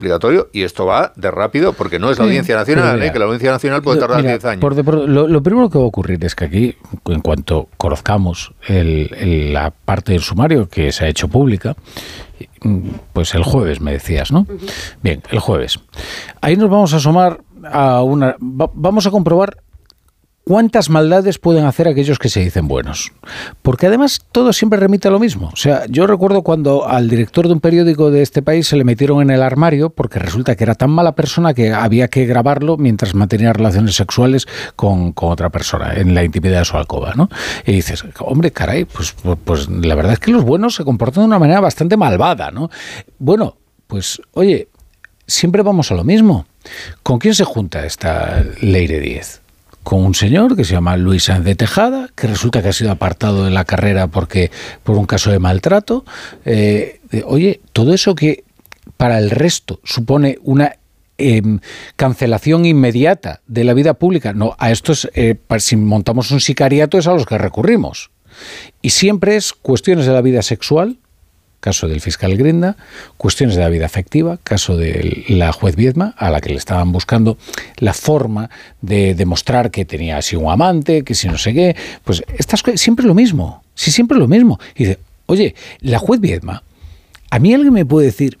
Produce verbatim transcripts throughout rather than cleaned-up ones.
obligatorio, y esto va de rápido, porque no es la Audiencia Nacional, mira, ¿eh? Que la Audiencia Nacional puede tardar diez años. Por de, por, lo, lo primero que va a ocurrir es que aquí, en cuanto conozcamos el, el, la parte del sumario que se ha hecho pública, pues el jueves me decías, ¿no? Uh-huh. Bien, el jueves. Ahí nos vamos a asomar a una... Va, vamos a comprobar ¿cuántas maldades pueden hacer aquellos que se dicen buenos? Porque además todo siempre remite a lo mismo. O sea, yo recuerdo cuando al director de un periódico de este país se le metieron en el armario porque resulta que era tan mala persona que había que grabarlo mientras mantenía relaciones sexuales con, con otra persona en la intimidad de su alcoba, ¿no? Y dices, hombre, caray, pues, pues, pues la verdad es que los buenos se comportan de una manera bastante malvada, ¿no? Bueno, pues oye, siempre vamos a lo mismo. ¿Con quién se junta esta Leire Díez? Con un señor que se llama Luis Sáenz de Tejada, que resulta que ha sido apartado de la carrera porque por un caso de maltrato. Eh, de, oye, todo eso que para el resto supone una eh, cancelación inmediata de la vida pública, no, a estos, eh, si montamos un sicariato es a los que recurrimos. Y siempre es cuestiones de la vida sexual, caso del fiscal Grinda, cuestiones de la vida afectiva, caso de la juez Viedma, a la que le estaban buscando la forma de demostrar que tenía así un amante, que si no sé qué, pues estas cosas, siempre es lo mismo, sí, siempre es lo mismo. Y dice, oye, la juez Viedma, a mí alguien me puede decir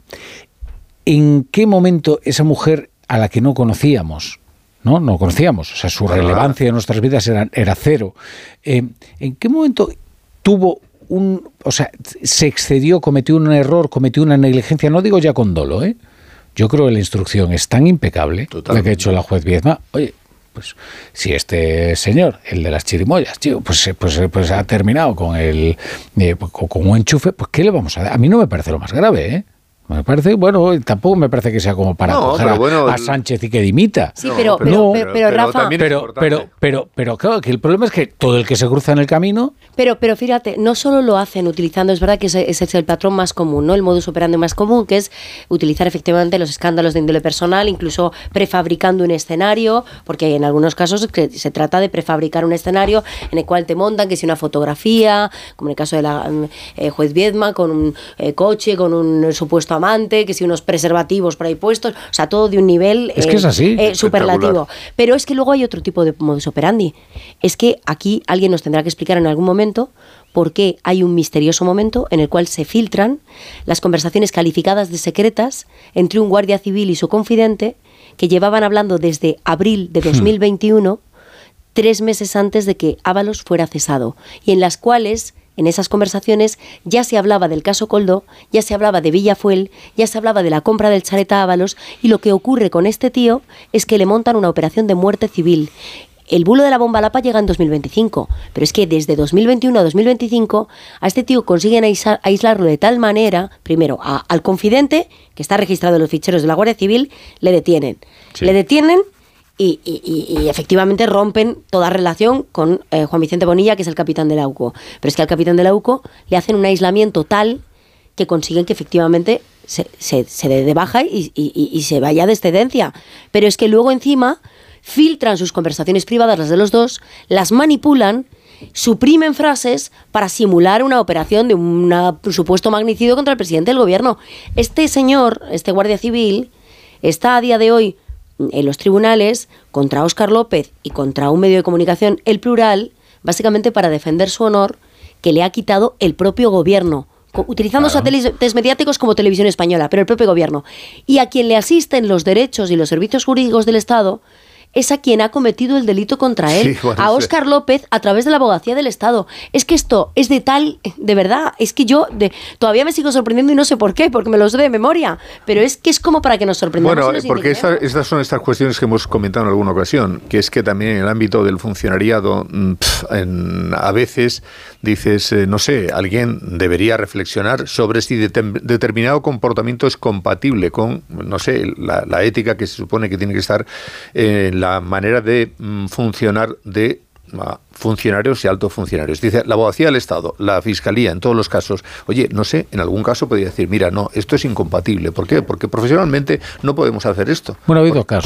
en qué momento esa mujer a la que no conocíamos, no, no conocíamos, o sea, su relevancia en nuestras vidas era, era cero, eh, ¿en qué momento tuvo un, o sea, se excedió, cometió un error, cometió una negligencia, no digo ya con dolo, ¿eh? Yo creo que la instrucción es tan impecable, totalmente, la que ha hecho la juez Viedma. Oye, pues si este señor, el de las chirimoyas, tío, pues, pues, pues ha terminado con el eh, con, con un enchufe, pues ¿qué le vamos a dar? A mí no me parece lo más grave, ¿eh? Me parece, bueno, tampoco me parece que sea como para no, coger a, bueno, a Sánchez y que dimita. Sí, pero, no, pero, no, pero, pero, pero Rafa... Pero, pero, pero, pero claro, que el problema es que todo el que se cruza en el camino... Pero, pero fíjate, no solo lo hacen utilizando, es verdad que ese, ese es el patrón más común, ¿no? El modus operandi más común, que es utilizar efectivamente los escándalos de índole personal, incluso prefabricando un escenario, porque en algunos casos que se trata de prefabricar un escenario en el cual te montan que si una fotografía, como en el caso de la eh, juez Viedma, con un eh, coche, con un supuesto amante, que si unos preservativos por ahí puestos, o sea, todo de un nivel es que eh, es así, eh, superlativo. Pero es que luego hay otro tipo de modus operandi. Es que aquí alguien nos tendrá que explicar en algún momento por qué hay un misterioso momento en el cual se filtran las conversaciones calificadas de secretas entre un guardia civil y su confidente que llevaban hablando desde abril de dos mil veintiuno, tres meses antes de que Ábalos fuera cesado, y en las cuales... En esas conversaciones ya se hablaba del caso Koldo, ya se hablaba de Villafuel, ya se hablaba de la compra del chalet a Ábalos, y lo que ocurre con este tío es que le montan una operación de muerte civil. El bulo de la bomba Lapa llega en dos mil veinticinco, pero es que desde dos mil veintiuno a dos mil veinticinco a este tío consiguen aislar, aislarlo de tal manera, primero a, al confidente, que está registrado en los ficheros de la Guardia Civil, le detienen. Sí. Le detienen... Y, y, y efectivamente rompen toda relación con eh, Juan Vicente Bonilla, que es el capitán de la U C O. Pero es que al capitán de la U C O le hacen un aislamiento tal que consiguen que efectivamente se, se, se dé de baja y, y, y se vaya de excedencia. Pero es que luego encima filtran sus conversaciones privadas, las de los dos, las manipulan, suprimen frases para simular una operación de un supuesto magnicidio contra el presidente del gobierno. Este señor, este guardia civil, está a día de hoy en los tribunales contra Óscar López y contra un medio de comunicación, El Plural, básicamente para defender su honor que le ha quitado el propio gobierno, utilizando claro. satélites mediáticos como Televisión Española, pero el propio gobierno. Y a quien le asisten los derechos y los servicios jurídicos del Estado es a quien ha cometido el delito contra él, sí, bueno, a Óscar López, a través de la abogacía del Estado. Es que esto es de tal, de verdad, es que yo de, todavía me sigo sorprendiendo y no sé por qué, porque me lo sé de memoria, pero es que es como para que nos sorprendamos. Bueno, porque esta, estas son estas cuestiones que hemos comentado en alguna ocasión, que es que también en el ámbito del funcionariado, pff, en, a veces dices, eh, no sé, alguien debería reflexionar sobre si de, determinado comportamiento es compatible con, no sé, la, la ética que se supone que tiene que estar en eh, la manera de mm, funcionar de uh, funcionarios y altos funcionarios. Dice, la abogacía del Estado, la Fiscalía, en todos los casos, oye, no sé, en algún caso podría decir, mira, no, esto es incompatible. ¿Por qué? Porque profesionalmente no podemos hacer esto. Bueno, ha habido Por... casos.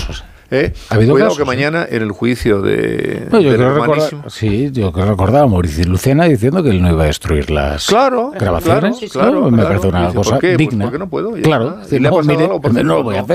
¿eh? ¿Ha habido Cuidado casos, que mañana en el juicio de, no, yo del creo hermanísimo... recordar, sí, yo creo recordar a Mauricio Lucena diciendo que él no iba a destruir las claro, grabaciones. Claro, claro, ¿no? Me claro. parece una Dice, cosa ¿por qué? digna. Pues porque no puedo. Ya claro, está. Y le ha no, pasado mire, algo, por no cierto, lo voy a hacer.